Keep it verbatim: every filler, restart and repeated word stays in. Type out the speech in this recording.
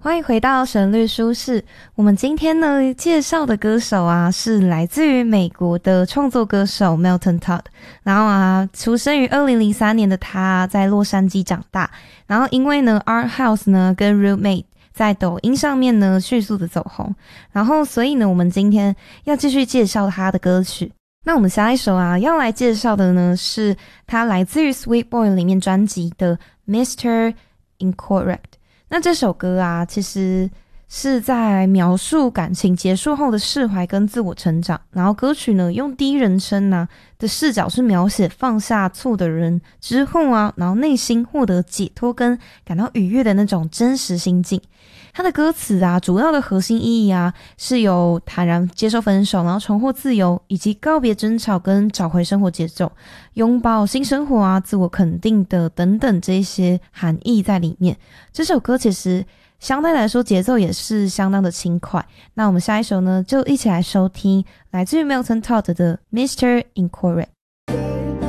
欢迎回到旋律舒适。我们今天呢介绍的歌手啊是来自于美国的创作歌手 Milton Todd。然后啊，出生于二零零三年的他在洛杉矶长大。然后因为呢 Art House 呢跟 Roommate 在抖音上面呢迅速的走红。然后所以呢我们今天要继续介绍他的歌曲。那我们下一首啊要来介绍的呢是他来自于 Sweet Boy 里面专辑的 mister Incorrect。那这首歌啊其实是在描述感情结束后的释怀跟自我成长，然后歌曲呢用第一人称啊的视角是描写放下错的人之后啊，然后内心获得解脱跟感到愉悦的那种真实心境。它的歌词啊主要的核心意义啊是有坦然接受分手，然后重获自由，以及告别争吵跟找回生活节奏，拥抱新生活啊，自我肯定的等等这些含义在里面。这首歌其实相对来说节奏也是相当的轻快。那我们下一首呢就一起来收听来自于 Milton Todd 的 mister Incorrect。